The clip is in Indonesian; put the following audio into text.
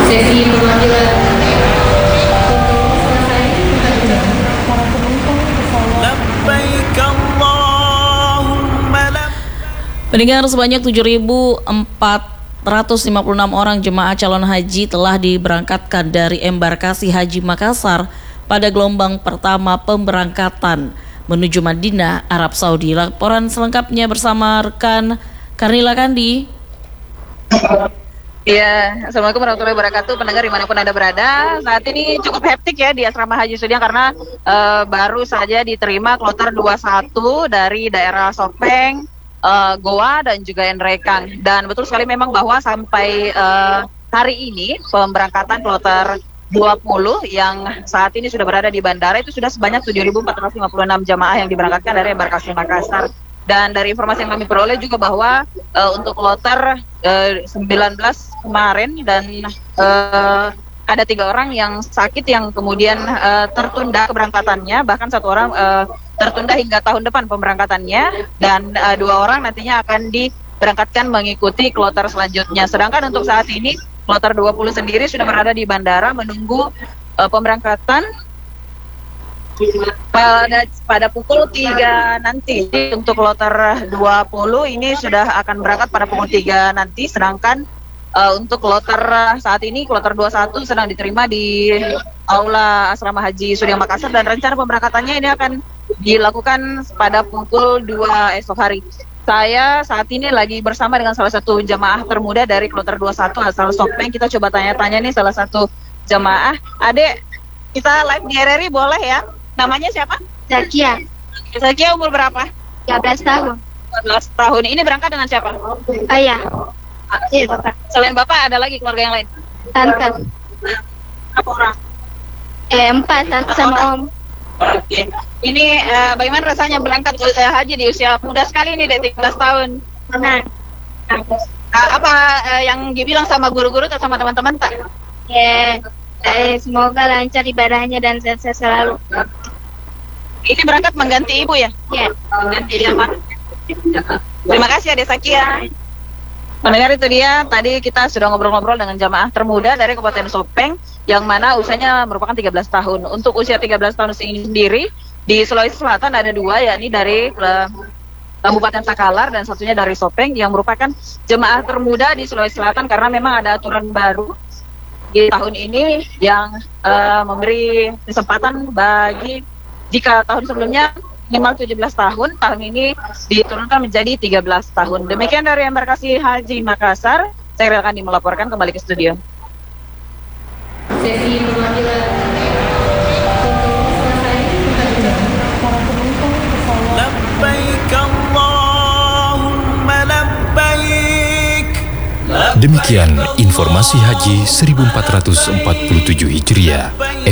Sesi pemanggilan pendengar, sebanyak 7.456 orang jemaah calon haji telah diberangkatkan dari embarkasi Haji Makassar pada gelombang pertama pemberangkatan menuju Madinah, Arab Saudi. Laporan selengkapnya bersama rekan Karnila Kandi. Ya, Assalamualaikum warahmatullahi wabarakatuh. Pendengar dimanapun Anda berada, saat ini cukup hektik ya di Asrama Haji Sudiang karena baru saja diterima kloter 21 dari daerah Sopeng, Goa dan juga Nrekang. Dan betul sekali memang bahwa sampai hari ini pemberangkatan kloter 20 yang saat ini sudah berada di bandara itu sudah sebanyak 7.456 jamaah yang diberangkatkan dari embarkasi Makassar. Dan dari informasi yang kami peroleh juga bahwa untuk kloter 19 kemarin dan ada 3 orang yang sakit yang kemudian tertunda keberangkatannya, bahkan 1 orang tertunda hingga tahun depan pemberangkatannya, dan 2 orang nantinya akan diberangkatkan mengikuti kloter selanjutnya. Sedangkan untuk saat ini kloter 20 sendiri sudah berada di bandara menunggu pemberangkatan pada pukul 3 nanti. Untuk kloter 20 ini sudah akan berangkat pada pukul 3 nanti, sedangkan untuk kloter saat ini, kloter 21 sedang diterima di Aula Asrama Haji Sudiang Makassar, dan rencana pemberangkatannya ini akan dilakukan pada pukul 2 esok hari. Saya saat ini lagi bersama dengan salah satu jamaah termuda dari kloter 21 asal Sopeng. Kita coba tanya-tanya nih salah satu jamaah. Adek, kita live di RRI boleh ya? Namanya siapa? Zakia. Zakia umur berapa? 13 tahun. 14 tahun. Ini berangkat dengan siapa? Ayah. Iya, Bapak. Selain Bapak ada lagi keluarga yang lain? Tante. Berapa orang? 4, tante sama om. Oke. Ini bagaimana rasanya berangkat haji di usia muda sekali ini, dek, 13 tahun? Senang. Apa yang dibilang sama guru-guru atau sama teman-teman, Pak? Ya, semoga lancar ibadahnya dan sehat selalu. Ini berangkat mengganti ibu ya? Ya. Mengganti siapa? Terima kasih Adek Sakia. Pendengar, itu dia tadi kita sudah ngobrol-ngobrol dengan jamaah termuda dari Kabupaten Sopeng yang mana usianya merupakan 13 tahun. Untuk usia 13 tahun ini sendiri di Sulawesi Selatan ada 2, yakni dari Kabupaten Takalar dan satunya dari Sopeng, yang merupakan jemaah termuda di Sulawesi Selatan karena memang ada aturan baru di tahun ini yang memberi kesempatan bagi, jika tahun sebelumnya minimal 17 tahun, tahun ini diturunkan menjadi 13 tahun. Demikian dari embarkasi Haji Makassar, saya akan melaporkan kembali ke studio. sesi pemanggilan Demikian informasi Haji 1447 Hijriah.